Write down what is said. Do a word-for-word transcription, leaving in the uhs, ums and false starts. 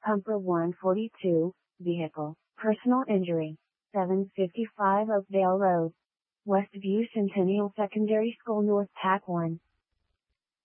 Pumper one forty-two, Vehicle, Personal Injury, seven fifty-five Oakdale Road, Westview Centennial Secondary School North Tack one.